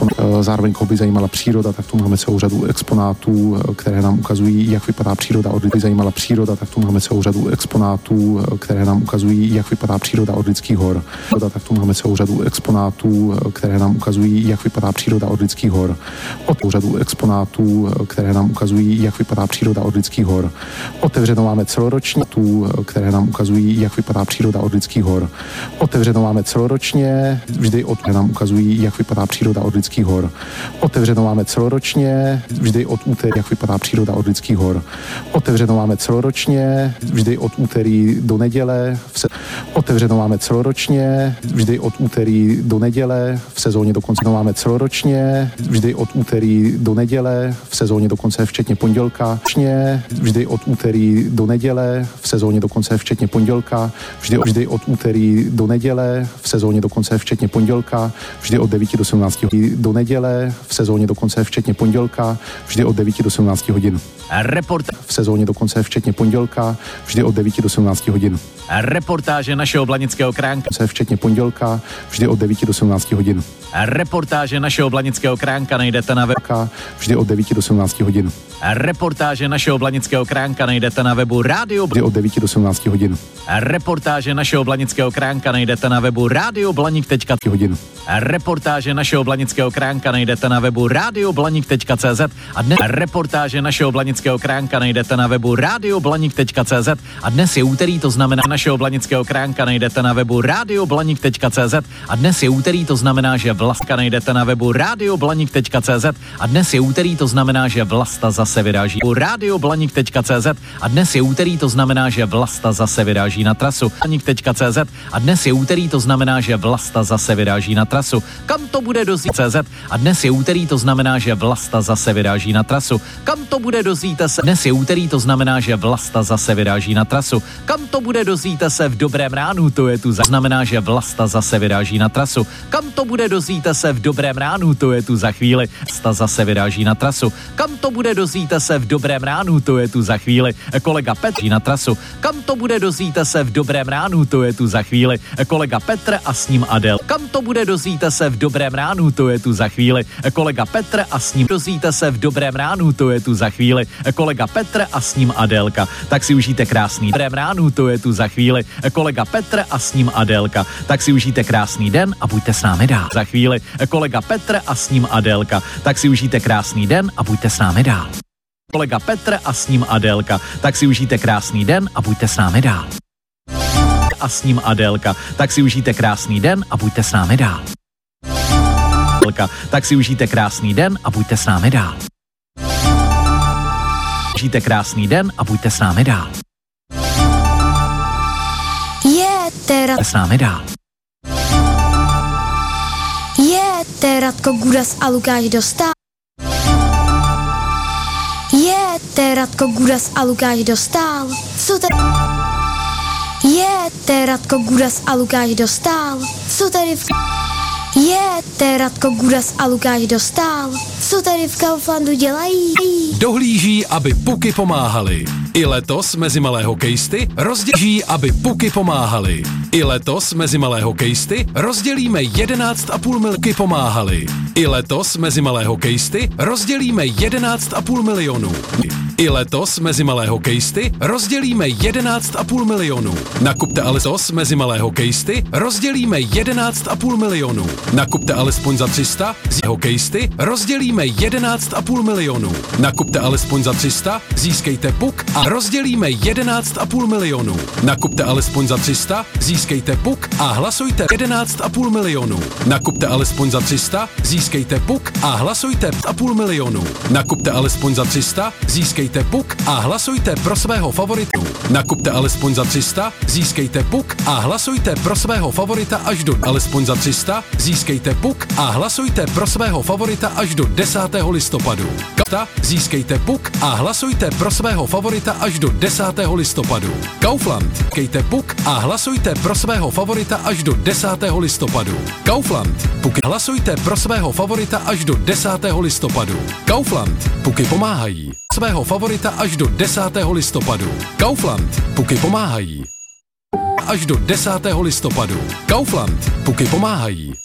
Zároveň koho by zajímala příroda, tak tu máme celou řadu exponátů, které nám ukazují, jak vypadá příroda od lidských zajímala příroda, tak tu máme celou řadu exponátů, které nám ukazují, jak vypadá příroda od lidských hor. Tak tu máme celou řadu exponátů, které nám ukazují, jak vypadá příroda od lidských hor. Od řadu exponátů, které nám ukazují, jak vypadá příroda od lidských hor. Otevřenou máme celoročně, které nám ukazují, jak vypadá příroda od lidských hor. Otevřenou máme celoročně, vždy od nám ukazují, jak vypadá příroda od lidských hor. Otevřenou máme celoročně, vždy od úterý, jak vypadá příroda od lidských hor. Otevřenou máme celoročně, vždy od úterý do neděle. Otevřenou máme celoročně, vždy od úterý do neděle, v sezóně dokonce máme celoročně, vždy od úterý do neděle, v sezóně dokonce včetně pondělka, vždy od úterý do neděle, v sezóně dokonce včetně pondělka, vždy od úterý do neděle, v sezóně dokonce včetně pondělka, vždy od 9 do 17 hodin do neděle, v sezóně dokonce včetně pondělka, vždy od 9 do 17 hodin. V sezóně dokonce včetně pondělka, vždy od 9 do 17 hodin. Reportáže našeho blanického kránka. Včetně pondělka, vždy od 9 do 17 hodin. Reportáže našeho blanického kránka najdete na webu. Vždy od 9 do 17 hodin. Reportáže našeho blanického kránka najdete na webu rádio. Vždy od 9 do 17 hodin. Reportáže našeho blanického kránka najdete na webu radioblanik.cz. hodin. Reportáže našeho blanického kránka najdete na webu radioblanik.cz a dnes reportáže našeho blanického kránka najdete na webu radioblanik.cz a dnes je úterý, to znamená našeho blanického kránka najdete na webu radioblanik.cz a dnes je úterý, to znamená, že Vlasta najdete na webu radioblanik.cz a dnes je úterý, to znamená, že Vlasta zase vyráží radioblanik.cz a dnes je úterý, to znamená, že Vlasta zase vyráží na trasu blanik.cz a dnes je úterý, to znamená, že Vlasta zase vyráží na trasu. Kam to bude dozvíte.cz a dnes je úterý, to znamená, že Vlasta zase vyráží na trasu. Kam to bude dozvíte se. Dnes je úterý, to znamená, že Vlasta zase vyráží na trasu. Kam to bude dozvíte se v dobrém ránu, to je tu znamená, že Vlasta zase vyráží na trasu. Kam to bude dozvíte se v dobrém ránu, to je tu za chvíli. Vlasta zase vyráží na trasu. Kam to bude dozvíte se v dobrém ránu, to je tu za chvíli. Kolega Petr na trasu. Kam to bude dozvíte se v dobrém ránu, to je tu za chvíli. Kolega Petr a s ním Adel. Kam to bude dozvíte se v dobrém ránu, to je tu za chvíli. Kolega Petr a s ním dozvíte se v dobrém ránu, to je tu za chvíli. Kolega Petr a s ním Adélka. Tak si užijte krásný dobrém ránu, to je tu za chvíli. Kolega Petr a s ním Adélka. Tak si užijte krásný den a buďte s námi dál. Za chvíli kolega Petr a s ním Adélka. Tak si užijte krásný den a buďte s námi dál. Kolega Petr a s ním Adélka. Tak si užijte krásný den a buďte s námi dál. A s ním Adélka. Tak si užijte krásný den a buďte s námi dál. Tak si užijte krásný den a buďte s námi dál. Užijte krásný den a buďte s námi dál. S námi dál. Radko Gudas a Lukáš Dostál. Radko Gudas a Lukáš Dostál. Co tady? Radko Gudas a Lukáš Dostál. Co tady v... Radko Gudas a Lukáš Dostál. Co tady v Kauflandu dělají? Dohlíží, aby puky pomáhaly. I letos mezi malé hokejisty rozdělí, aby puky pomáhaly. I letos mezi malé hokejisty rozdělíme 11,5 milky pomáhaly. I letos mezi malé hokejisty rozdělíme 11,5 milionů. I letos mezi malé hokejisty rozdělíme 11,5 milionů. Nakupte letos mezi malé hokejisty rozdělíme 11,5 milionů. Nakupte alespoň za 300, z hokejisty rozdělíme 11,5 milionů. Nakupte alespoň za 300, získejte puk a rozdělíme 11,5 milionů. Nakupte alespoň za 300, získejte puk a hlasujte 11,5 milionů. Nakupte alespoň za 300, získejte puk a hlasujte 1,5 milionů. Nakupte alespoň za 300, získejte puk a hlasujte pro svého favoritu. Nakupte alespoň za 300, získejte puk a hlasujte pro svého favorita až do alespoň za 300, získejte puk a hlasujte pro svého favorita až do 10. listopadu. Získejte puk a hlasujte pro svého favorita až do 10. listopadu. Kaufland. Získejte puk a hlasujte pro svého favorita až do 10. listopadu. Kaufland. Puky. Hlasujte pro svého favorita až do 10. listopadu. Kaufland. Puky pomáhají. Svého favorita až do 10. listopadu. Kaufland. Puky pomáhají. Až do 10. listopadu. Kaufland. Puky pomáhají.